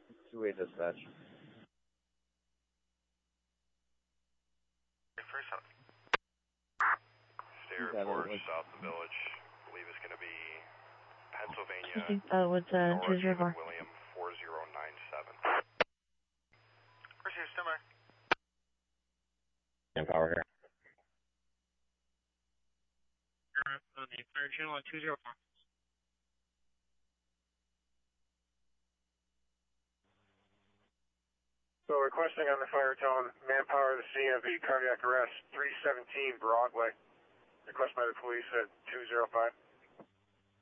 2-way dispatch. First up. Stair Forge, south of the village. I believe it's going to be Pennsylvania. What's 204? William 4097. Where's your stomach? Manpower here. On the fire channel on 204. So requesting on the fire tone, manpower to the scene of the cardiac arrest, 317 Broadway. Request by the police at 205.